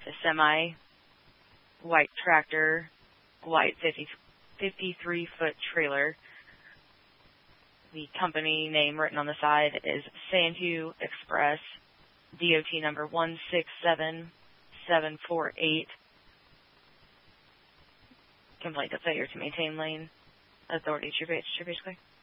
a semi, white tractor, white 53-foot trailer. The company name written on the side is Sandhu Express, DOT number 167748. Complaint of failure to maintain lane. Authority, basically.